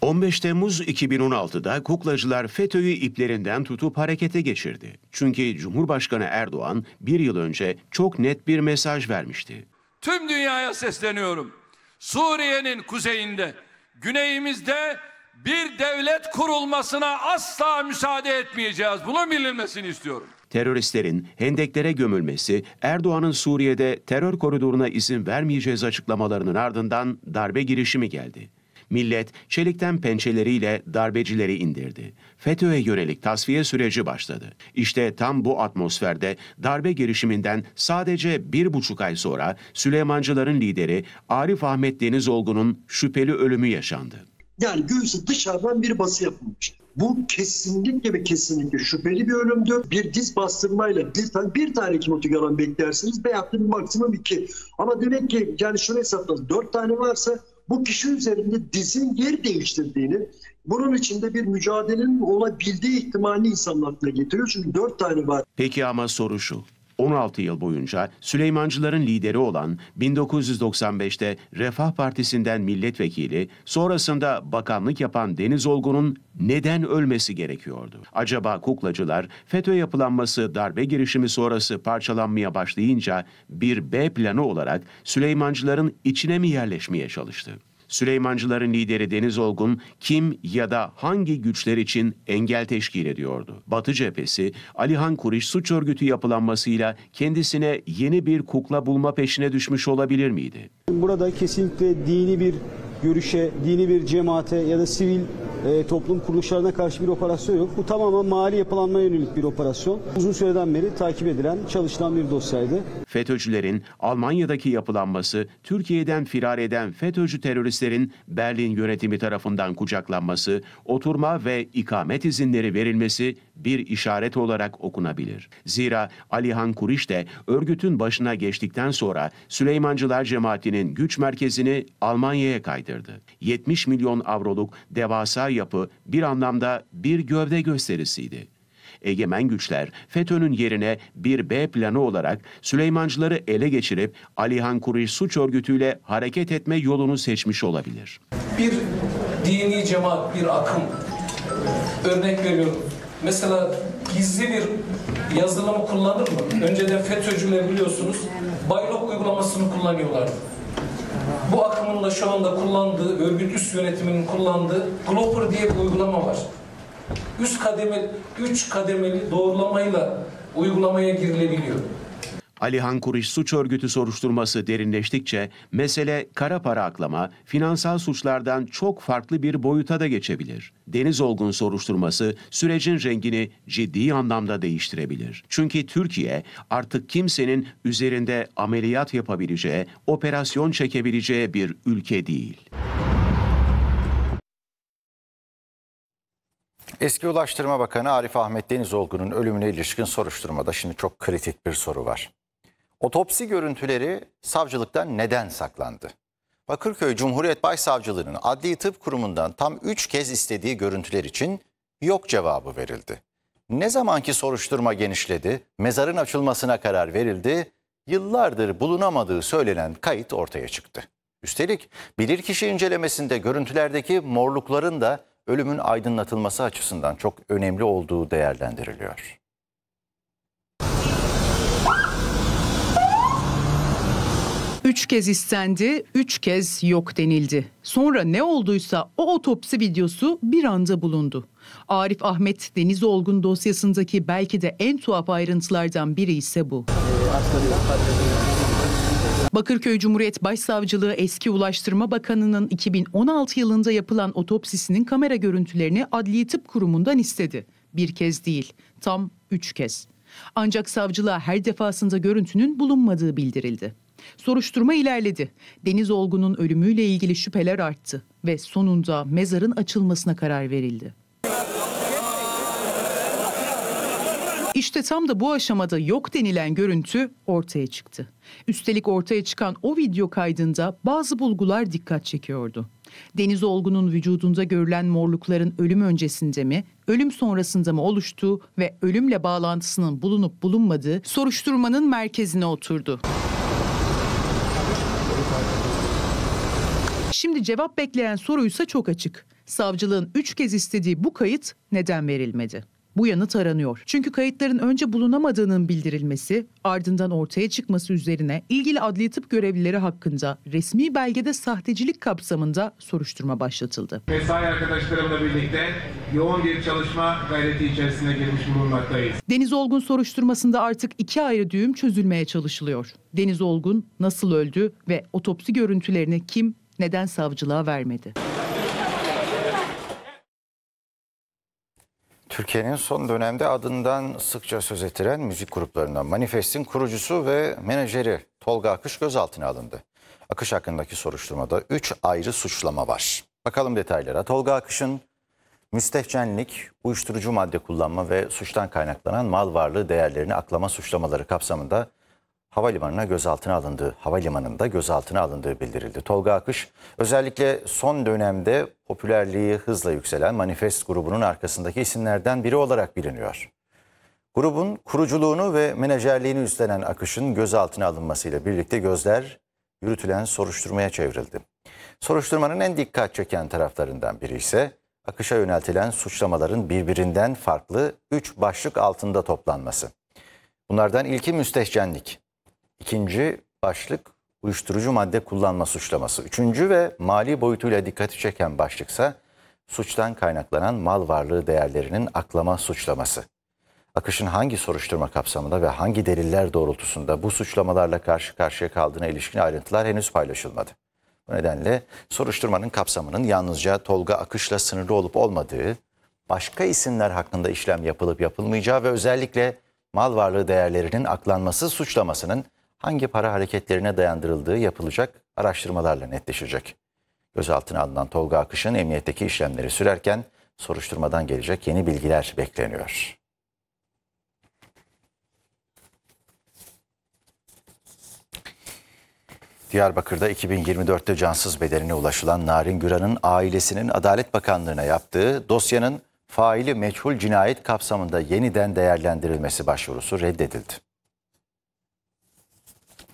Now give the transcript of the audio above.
15 Temmuz 2016'da kuklacılar FETÖ'yü iplerinden tutup harekete geçirdi. Çünkü Cumhurbaşkanı Erdoğan bir yıl önce çok net bir mesaj vermişti. Tüm dünyaya sesleniyorum. Suriye'nin kuzeyinde, güneyimizde bir devlet kurulmasına asla müsaade etmeyeceğiz. Bunun bilinmesini istiyorum. Teröristlerin hendeklere gömülmesi, Erdoğan'ın Suriye'de terör koridoruna izin vermeyeceğiz açıklamalarının ardından darbe girişimi geldi. Millet çelikten pençeleriyle darbecileri indirdi. FETÖ'ye yönelik tasfiye süreci başladı. İşte tam bu atmosferde darbe girişiminden sadece 1,5 ay sonra Süleymancıların lideri Arif Ahmet Denizolgun'un şüpheli ölümü yaşandı. Yani göğsü dışarıdan bir bası yapılmış. Bu kesinlikle ve kesinlikle şüpheli bir ölümdür. Bir diz bastırmayla bir tane kimotik alan beklersiniz veyahut da maksimum 2. Ama demek ki yani şunu hesaplayın, 4 tane varsa bu kişi üzerinde dizin yer değiştirdiğini, bunun içinde bir mücadelenin olabildiği ihtimalini insanın aklına getiriyor. Çünkü 4 tane var. Peki ama soru şu. 16 yıl boyunca Süleymancıların lideri olan 1995'te Refah Partisi'nden milletvekili, sonrasında bakanlık yapan Denizolgun'un neden ölmesi gerekiyordu? Acaba kuklacılar FETÖ yapılanması darbe girişimi sonrası parçalanmaya başlayınca bir B planı olarak Süleymancıların içine mi yerleşmeye çalıştı? Süleymancıların lideri Denizolgun kim ya da hangi güçler için engel teşkil ediyordu? Batı cephesi Alihan Kuriş suç örgütü yapılanmasıyla kendisine yeni bir kukla bulma peşine düşmüş olabilir miydi? Burada kesinlikle dini bir görüşe, dini bir cemaate ya da sivil toplum kuruluşlarına karşı bir operasyon yok. Bu tamamen mali yapılanmaya yönelik bir operasyon. Uzun süreden beri takip edilen, çalışılan bir dosyaydı. FETÖ'cülerin Almanya'daki yapılanması, Türkiye'den firar eden FETÖ'cü teröristlerin Berlin yönetimi tarafından kucaklanması, oturma ve ikamet izinleri verilmesi bir işaret olarak okunabilir. Zira Alihan Kuriş de örgütün başına geçtikten sonra Süleymancılar cemaatinin güç merkezini Almanya'ya kaydırdı. 70 milyon avroluk devasa yapı bir anlamda bir gövde gösterisiydi. Egemen güçler FETÖ'nün yerine bir B planı olarak Süleymancıları ele geçirip Alihan Kuriş suç örgütüyle hareket etme yolunu seçmiş olabilir. Bir dini cemaat, bir akım, örnek veriyorum. Mesela gizli bir yazılımı kullanır mı? Önceden FETÖ'cüler biliyorsunuz Baylok uygulamasını kullanıyorlardı. Bu akımın da şu anda kullandığı, örgüt üst yönetiminin kullandığı Glopper diye bir uygulama var. 3 kademeli doğrulamayla uygulamaya girilebiliyor. Alihan Kuriş suç örgütü soruşturması derinleştikçe mesele kara para aklama, finansal suçlardan çok farklı bir boyuta da geçebilir. Denizolgun soruşturması sürecin rengini ciddi anlamda değiştirebilir. Çünkü Türkiye artık kimsenin üzerinde ameliyat yapabileceği, operasyon çekebileceği bir ülke değil. Eski Ulaştırma Bakanı Arif Ahmet Denizolgun'un ölümüne ilişkin soruşturmada şimdi çok kritik bir soru var. Otopsi görüntüleri savcılıktan neden saklandı? Bakırköy Cumhuriyet Başsavcılığı'nın Adli Tıp Kurumu'ndan tam 3 kez istediği görüntüler için yok cevabı verildi. Ne zamanki soruşturma genişledi, mezarın açılmasına karar verildi, yıllardır bulunamadığı söylenen kayıt ortaya çıktı. Üstelik bilirkişi incelemesinde görüntülerdeki morlukların da ölümün aydınlatılması açısından çok önemli olduğu değerlendiriliyor. Üç kez istendi, 3 kez yok denildi. Sonra ne olduysa o otopsi videosu bir anda bulundu. Arif Ahmet Denizolgun dosyasındaki belki de en tuhaf ayrıntılardan biri ise bu. Bakırköy Cumhuriyet Başsavcılığı eski Ulaştırma Bakanı'nın 2016 yılında yapılan otopsisinin kamera görüntülerini Adli Tıp Kurumu'ndan istedi. Bir kez değil, tam 3 kez. Ancak savcılığa her defasında görüntünün bulunmadığı bildirildi. Soruşturma ilerledi. Denizolgun'un ölümüyle ilgili şüpheler arttı ve sonunda mezarın açılmasına karar verildi. İşte tam da bu aşamada yok denilen görüntü ortaya çıktı. Üstelik ortaya çıkan o video kaydında bazı bulgular dikkat çekiyordu. Denizolgun'un vücudunda görülen morlukların ölüm öncesinde mi, ölüm sonrasında mı oluştuğu ve ölümle bağlantısının bulunup bulunmadığı soruşturmanın merkezine oturdu. Şimdi cevap bekleyen soruysa çok açık. Savcılığın 3 kez istediği bu kayıt neden verilmedi? Bu yanıt aranıyor. Çünkü kayıtların önce bulunamadığının bildirilmesi, ardından ortaya çıkması üzerine ilgili adli tıp görevlileri hakkında resmi belgede sahtecilik kapsamında soruşturma başlatıldı. Mesai arkadaşlarımla birlikte yoğun bir çalışma gayreti içerisine girmiş bulunmaktayız. Deniz Olgun soruşturmasında artık 2 ayrı düğüm çözülmeye çalışılıyor. Deniz Olgun nasıl öldü ve otopsi görüntülerini kim, neden savcılığa vermedi? Türkiye'nin son dönemde adından sıkça söz ettiren müzik gruplarından Manifest'in kurucusu ve menajeri Tolga Akış gözaltına alındı. Akış hakkındaki soruşturmada 3 ayrı suçlama var. Bakalım detaylara. Tolga Akış'ın müstehcenlik, uyuşturucu madde kullanma ve suçtan kaynaklanan mal varlığı değerlerini aklama suçlamaları kapsamında havalimanında gözaltına alındığı bildirildi. Tolga Akış özellikle son dönemde popülerliği hızla yükselen Manifest grubunun arkasındaki isimlerden biri olarak biliniyor. Grubun kuruculuğunu ve menajerliğini üstlenen Akış'ın gözaltına alınmasıyla birlikte gözler yürütülen soruşturmaya çevrildi. Soruşturmanın en dikkat çeken taraflarından biri ise Akış'a yöneltilen suçlamaların birbirinden farklı 3 başlık altında toplanması. Bunlardan ilki müstehcenlik. İkinci başlık uyuşturucu madde kullanma suçlaması. Üçüncü ve mali boyutuyla dikkati çeken başlıksa suçtan kaynaklanan mal varlığı değerlerinin aklama suçlaması. Akış'ın hangi soruşturma kapsamında ve hangi deliller doğrultusunda bu suçlamalarla karşı karşıya kaldığına ilişkin ayrıntılar henüz paylaşılmadı. Bu nedenle soruşturmanın kapsamının yalnızca Tolga Akış'la sınırlı olup olmadığı, başka isimler hakkında işlem yapılıp yapılmayacağı ve özellikle mal varlığı değerlerinin aklanması suçlamasının hangi para hareketlerine dayandırıldığı yapılacak araştırmalarla netleşecek. Gözaltına alınan Tolga Akış'ın emniyetteki işlemleri sürerken soruşturmadan gelecek yeni bilgiler bekleniyor. Diyarbakır'da 2024'te cansız bedenine ulaşılan Narin Güran'ın ailesinin Adalet Bakanlığı'na yaptığı dosyanın faili meçhul cinayet kapsamında yeniden değerlendirilmesi başvurusu reddedildi.